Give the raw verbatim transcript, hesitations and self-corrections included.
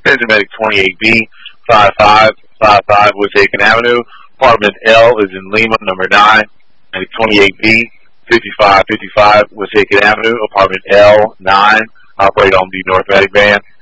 Attention Medic twenty-eight B, five five five five Wissahickon Avenue. Apartment L is in Lima, number nine. Medic twenty-eight B, fifty-five fifty-five Wissahickon Avenue. Apartment L nine. Operate on the North Medic van.